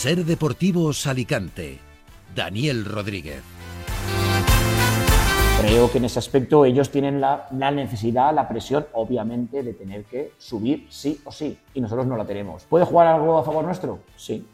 Ser Deportivos Alicante. Daniel Rodríguez. Creo que en ese aspecto ellos tienen la necesidad, la presión, obviamente, de tener que subir sí o sí. Y nosotros no la tenemos. ¿Puede jugar algo a favor nuestro? Sí.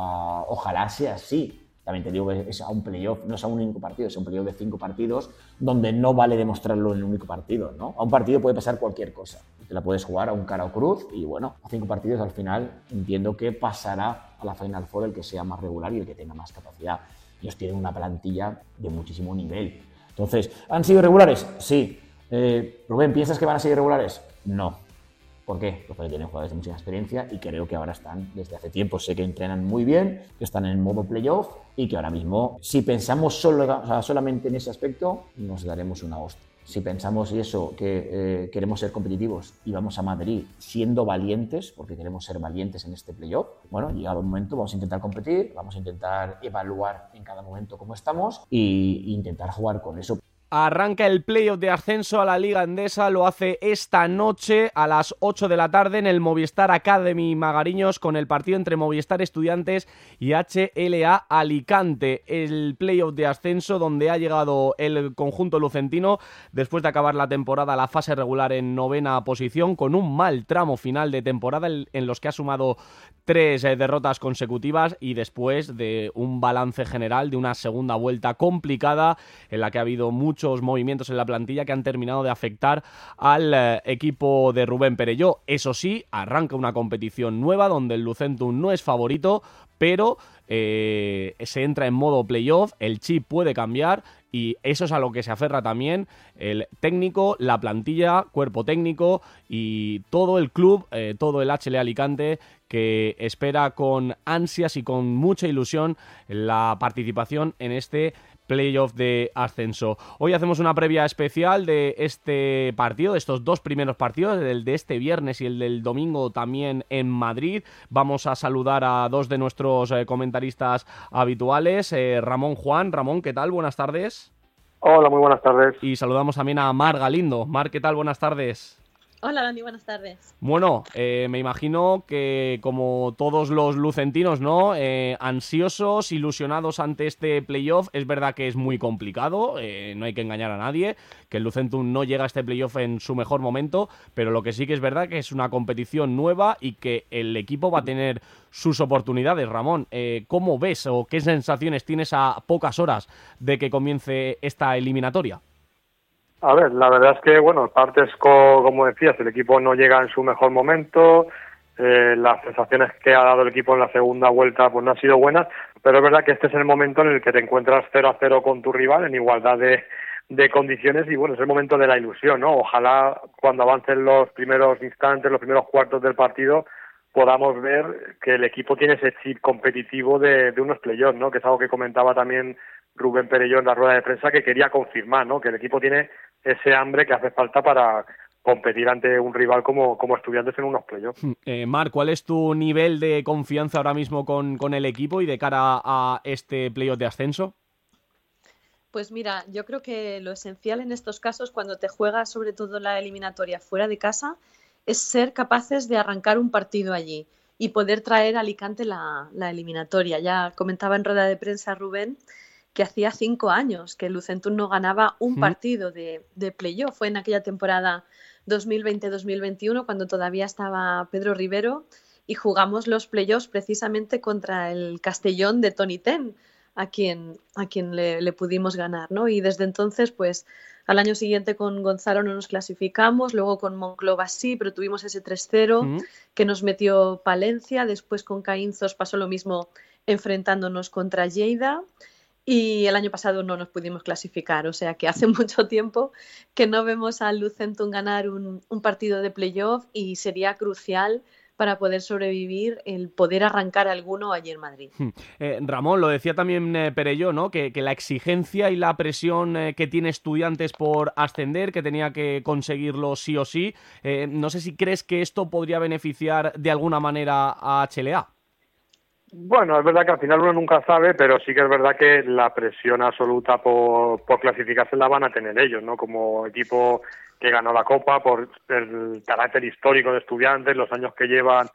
Ojalá sea así. También te digo que es a un playoff, no es a un único partido, es un playoff de 5 partidos donde no vale demostrarlo en un único partido, ¿no? A un partido puede pasar cualquier cosa. Te la puedes jugar a un cara o cruz y bueno, a 5 partidos al final entiendo que pasará a la Final Four el que sea más regular y el que tenga más capacidad. Ellos tienen una plantilla de muchísimo nivel. Entonces, ¿han sido irregulares? Sí. Rubén, ¿piensas que van a ser irregulares? No. ¿Por qué? Pues porque tienen jugadores de mucha experiencia y creo que ahora están, desde hace tiempo, sé que entrenan muy bien, que están en modo playoff y que ahora mismo, si pensamos solamente en ese aspecto, nos daremos una hostia. Si pensamos eso, que queremos ser competitivos y vamos a Madrid siendo valientes, porque queremos ser valientes en este playoff, bueno, llegado un momento vamos a intentar competir, vamos a intentar evaluar en cada momento cómo estamos e intentar jugar con eso. Arranca el playoff de ascenso a la Liga Endesa, lo hace esta noche a las 8 de la tarde en el Movistar Academy Magariños con el partido entre Movistar Estudiantes y HLA Alicante. El playoff de ascenso donde ha llegado el conjunto lucentino después de acabar la temporada, la fase regular en 9ª posición, con un mal tramo final de temporada en los que ha sumado 3 derrotas consecutivas y después de un balance general de una segunda vuelta complicada en la que ha habido muchos movimientos en la plantilla que han terminado de afectar al equipo de Rubén Perelló. Eso sí, arranca una competición nueva donde el Lucentum no es favorito, pero se entra en modo playoff, el chip puede cambiar y eso es a lo que se aferra también el técnico, la plantilla, cuerpo técnico y todo el club, todo el HLA Alicante, que espera con ansias y con mucha ilusión la participación en este playoff de ascenso. Hoy hacemos una previa especial de este partido, de estos 2 primeros partidos, el de este viernes y el del domingo también en Madrid. Vamos a saludar a 2 de nuestros comentaristas habituales, Ramón Juan. Ramón, ¿qué tal? Buenas tardes. Hola, muy buenas tardes. Y saludamos también a Mar Galindo. Mar, ¿qué tal? Buenas tardes. Hola, Dani, buenas tardes. Bueno, me imagino que como todos los lucentinos, ¿no? Ansiosos, ilusionados ante este playoff. Es verdad que es muy complicado, no hay que engañar a nadie, que el Lucentum no llega a este playoff en su mejor momento, pero lo que sí que es verdad que es una competición nueva y que el equipo va a tener sus oportunidades. Ramón, ¿cómo ves o qué sensaciones tienes a pocas horas de que comience esta eliminatoria? A ver, la verdad es que, bueno, partes como decías, el equipo no llega en su mejor momento, las sensaciones que ha dado el equipo en la segunda vuelta pues no han sido buenas, pero es verdad que este es el momento en el que te encuentras 0-0 con tu rival en igualdad de condiciones y bueno, es el momento de la ilusión, ¿no? Ojalá cuando avancen los primeros instantes, los primeros cuartos del partido, podamos ver que el equipo tiene ese chip competitivo de unos playoffs, ¿no? Que es algo que comentaba también Rubén Perelló en la rueda de prensa, que quería confirmar, ¿no? Que el equipo tiene ese hambre que hace falta para competir ante un rival como Estudiantes en unos playoffs. Mar, ¿cuál es tu nivel de confianza ahora mismo con el equipo y de cara a este playoff de ascenso? Pues mira, yo creo que lo esencial en estos casos, cuando te juegas sobre todo la eliminatoria fuera de casa, es ser capaces de arrancar un partido allí y poder traer a Alicante la eliminatoria. Ya comentaba en rueda de prensa Rubén que hacía 5 años que el Lucentum no ganaba un partido de playoff. Fue en aquella temporada 2020-2021 cuando todavía estaba Pedro Rivero y jugamos los playoffs precisamente contra el Castellón de Toni Ten, a quien le pudimos ganar, ¿no? Y desde entonces, pues al año siguiente con Gonzalo no nos clasificamos, luego con Monclova sí, pero tuvimos ese 3-0 que nos metió Palencia, después con Caínzos pasó lo mismo enfrentándonos contra Lleida. Y el año pasado no nos pudimos clasificar, o sea que hace mucho tiempo que no vemos al Lucentum ganar un partido de playoff y sería crucial para poder sobrevivir el poder arrancar alguno allí en Madrid. Ramón, lo decía también Perelló, ¿no? Que la exigencia y la presión que tiene Estudiantes por ascender, que tenía que conseguirlo sí o sí. No sé si crees que esto podría beneficiar de alguna manera a HLA. Bueno, es verdad que al final uno nunca sabe, pero sí que es verdad que la presión absoluta por clasificarse la van a tener ellos, ¿no? Como equipo que ganó la Copa, por el carácter histórico de Estudiantes, los años que llevan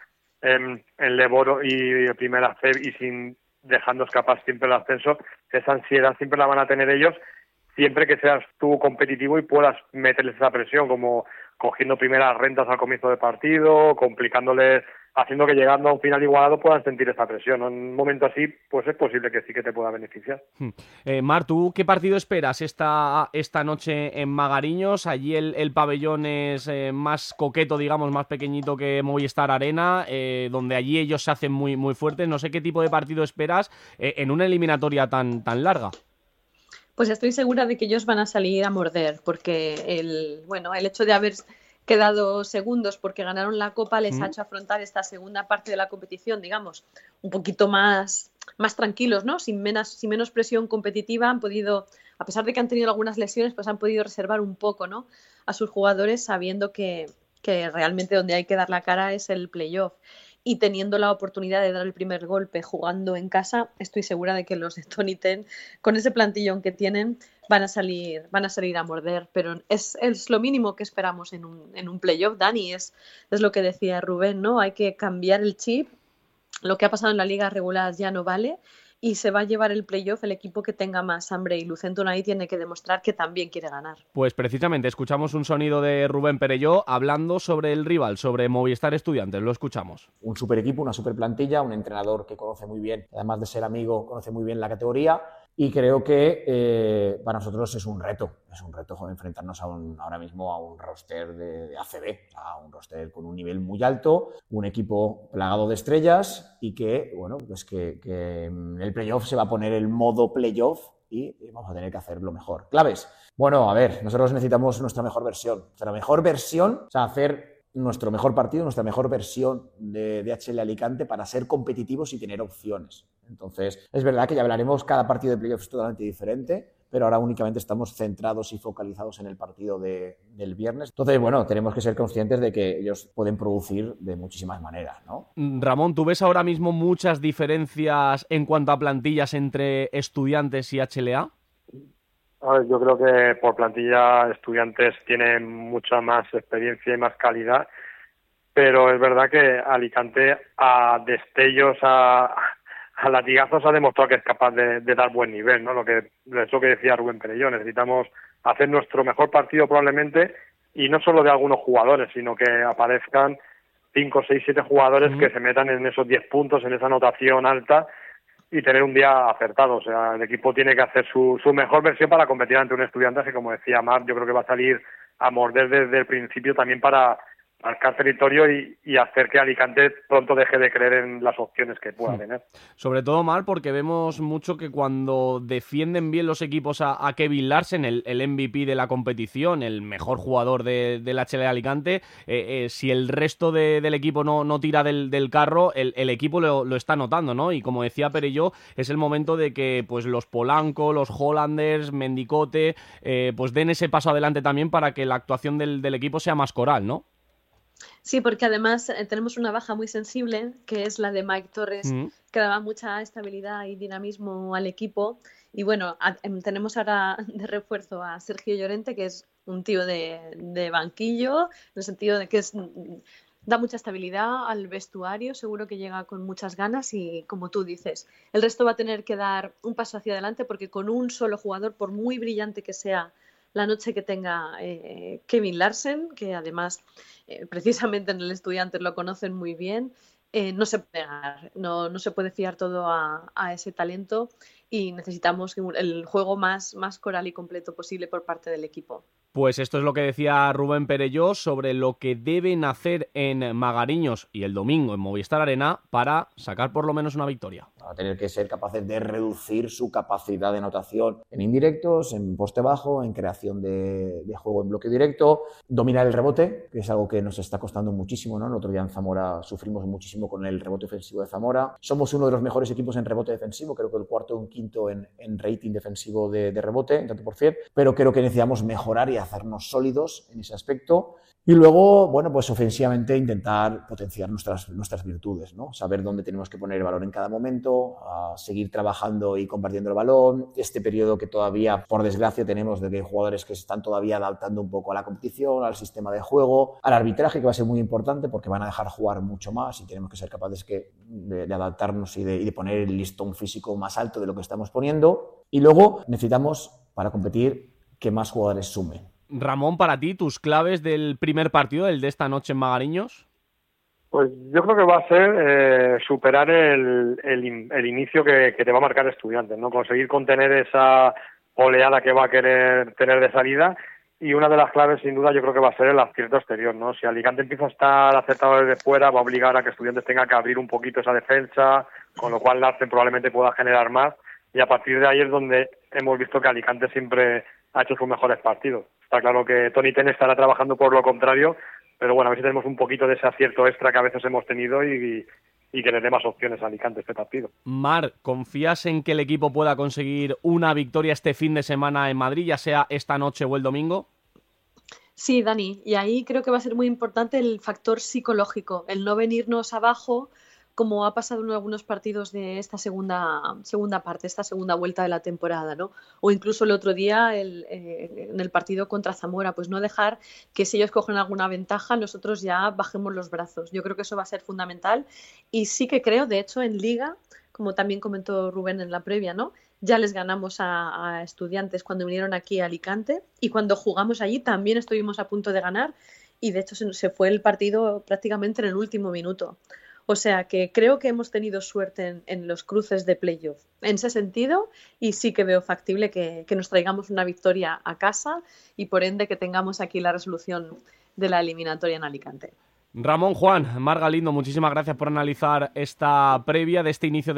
en Leboro y Primera FEB y sin dejando escapar siempre el ascenso, esa ansiedad siempre la van a tener ellos, siempre que seas tú competitivo y puedas meterles esa presión, como cogiendo primeras rentas al comienzo del partido, complicándoles, haciendo que llegando a un final igualado puedan sentir esa presión. En un momento así, pues es posible que sí que te pueda beneficiar. Mar, ¿tú qué partido esperas esta noche en Magariños? Allí el pabellón es más coqueto, digamos, más pequeñito que Movistar Arena, donde allí ellos se hacen muy, muy fuertes. No sé qué tipo de partido esperas en una eliminatoria tan larga. Pues estoy segura de que ellos van a salir a morder, porque el hecho de haber quedado segundos porque ganaron la Copa les ha hecho afrontar esta segunda parte de la competición, digamos, un poquito más tranquilos, ¿no? Sin menos presión competitiva. Han podido, a pesar de que han tenido algunas lesiones, pues han podido reservar un poco, ¿no?, a sus jugadores, sabiendo que realmente donde hay que dar la cara es el playoff. Y teniendo la oportunidad de dar el primer golpe jugando en casa, estoy segura de que los de Tony Ten, con ese plantillón que tienen, van a salir a morder. Pero es lo mínimo que esperamos en un playoff, Dani. Es lo que decía Rubén, ¿no? Hay que cambiar el chip. Lo que ha pasado en la liga regular ya no vale. Y se va a llevar el playoff el equipo que tenga más hambre, y Lucentum ahí tiene que demostrar que también quiere ganar. Pues precisamente escuchamos un sonido de Rubén Perelló hablando sobre el rival, sobre Movistar Estudiantes. Lo escuchamos. Un super equipo, una super plantilla, un entrenador que conoce muy bien, además de ser amigo, conoce muy bien la categoría, y creo que para nosotros es un reto enfrentarnos ahora mismo a un roster de ACB, a un roster con un nivel muy alto, un equipo plagado de estrellas, y que, bueno, pues que en el playoff se va a poner el modo playoff y vamos a tener que hacerlo mejor. Claves. Bueno, a ver, nosotros necesitamos nuestra mejor versión, o sea, hacer nuestro mejor partido, nuestra mejor versión de DHL Alicante para ser competitivos y tener opciones. Entonces, es verdad que ya hablaremos, cada partido de playoff es totalmente diferente, pero ahora únicamente estamos centrados y focalizados en el partido del viernes. Entonces, bueno, tenemos que ser conscientes de que ellos pueden producir de muchísimas maneras, ¿no? Ramón, ¿tú ves ahora mismo muchas diferencias en cuanto a plantillas entre Estudiantes y HLA? A ver, yo creo que por plantilla Estudiantes tiene mucha más experiencia y más calidad, pero es verdad que Alicante a destellos, a latigazos ha demostrado que es capaz de dar buen nivel, ¿no? Es lo que decía Rubén Perelló, necesitamos hacer nuestro mejor partido probablemente, y no solo de algunos jugadores, sino que aparezcan 5, 6, 7 jugadores que se metan en esos 10 puntos, en esa anotación alta, y tener un día acertado. O sea, el equipo tiene que hacer su mejor versión para competir ante un Estudiantes que, como decía Mar, yo creo que va a salir a morder desde el principio también para marcar territorio y hacer que Alicante pronto deje de creer en las opciones que pueda tener. Sobre todo, Mar, porque vemos mucho que cuando defienden bien los equipos a Kevin Larsen, el MVP de la competición, el mejor jugador del HL Alicante, si el resto del equipo no tira del carro, el equipo lo está notando, ¿no? Y como decía Perelló, es el momento de que pues los Polanco, los Hollanders, Mendicote, pues den ese paso adelante también para que la actuación del equipo sea más coral, ¿no? Sí, porque además tenemos una baja muy sensible, que es la de Mike Torres, que daba mucha estabilidad y dinamismo al equipo. Y bueno, tenemos ahora de refuerzo a Sergio Llorente, que es un tío de banquillo, en el sentido de que da mucha estabilidad al vestuario, seguro que llega con muchas ganas, y como tú dices, el resto va a tener que dar un paso hacia adelante, porque con un solo jugador, por muy brillante que sea la noche que tenga Kevin Larsen, que además precisamente en el Estudiantes lo conocen muy bien, no se puede ganar, no se puede fiar todo a ese talento, y necesitamos el juego más coral y completo posible por parte del equipo. Pues esto es lo que decía Rubén Perelló sobre lo que deben hacer en Magariños y el domingo en Movistar Arena para sacar por lo menos una victoria. Va a tener que ser capaces de reducir su capacidad de anotación en indirectos, en poste bajo, en creación de juego en bloque directo, dominar el rebote, que es algo que nos está costando muchísimo, ¿no? El otro día en Zamora sufrimos muchísimo con el rebote ofensivo de Zamora. Somos uno de los mejores equipos en rebote defensivo, creo que el cuarto o un quinto en rating defensivo de rebote, en tanto por cien, pero creo que necesitamos mejorar y hacernos sólidos en ese aspecto. Y luego, bueno, pues ofensivamente intentar potenciar nuestras virtudes, ¿no? Saber dónde tenemos que poner el balón en cada momento, seguir trabajando y compartiendo el balón. Este periodo que todavía, por desgracia, tenemos de que hay jugadores que se están todavía adaptando un poco a la competición, al sistema de juego, al arbitraje, que va a ser muy importante porque van a dejar jugar mucho más y tenemos que ser capaces de adaptarnos y de poner el listón físico más alto de lo que estamos poniendo. Y luego necesitamos, para competir, que más jugadores sumen. Ramón, para ti, tus claves del primer partido, el de esta noche en Magariños. Pues yo creo que va a ser superar el inicio que te va a marcar Estudiantes, ¿no? Conseguir contener esa oleada que va a querer tener de salida, y una de las claves sin duda yo creo que va a ser el acierto exterior, ¿no? Si Alicante empieza a estar acertado desde fuera, va a obligar a que Estudiantes tenga que abrir un poquito esa defensa, con lo cual Larsen probablemente pueda generar más, y a partir de ahí es donde hemos visto que Alicante siempre ha hecho sus mejores partidos. Está claro que Toni Ten estará trabajando por lo contrario, pero bueno, a ver si tenemos un poquito de ese acierto extra que a veces hemos tenido y que le dé más opciones a Alicante este partido. Mar, ¿confías en que el equipo pueda conseguir una victoria este fin de semana en Madrid, ya sea esta noche o el domingo? Sí, Dani, y ahí creo que va a ser muy importante el factor psicológico, el no venirnos abajo como ha pasado en algunos partidos de esta segunda parte, esta segunda vuelta de la temporada, ¿no? O incluso el otro día en el partido contra Zamora, pues no dejar que si ellos cogen alguna ventaja, nosotros ya bajemos los brazos. Yo creo que eso va a ser fundamental, y sí que creo, de hecho, en Liga, como también comentó Rubén en la previa, ¿no? Ya les ganamos a Estudiantes cuando vinieron aquí a Alicante, y cuando jugamos allí también estuvimos a punto de ganar, y de hecho se fue el partido prácticamente en el último minuto. O sea que creo que hemos tenido suerte en los cruces de playoff en ese sentido, y sí que veo factible que nos traigamos una victoria a casa y por ende que tengamos aquí la resolución de la eliminatoria en Alicante. Ramón, Juan, Mar Galindo, muchísimas gracias por analizar esta previa de este inicio